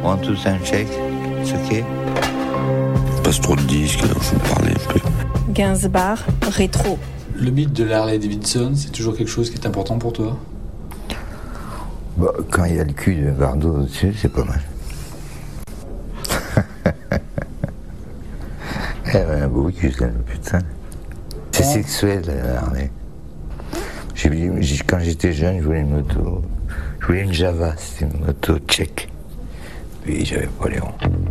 one, two, sound check. It's okay. Passe trop de disques, alors je vais parler un peu. Gainsbourg, rétro. Le mythe de la Harley Davidson, c'est toujours quelque chose qui est important pour toi? Bah, quand il y a le cul de Bardot au-dessus, c'est pas mal. Elle avait un beau cul, quand même, putain. C'est sexuel, Harley. Quand j'étais jeune, je voulais une moto. Je voulais une Java, c'était une moto tchèque. Puis j'avais pas les ronds.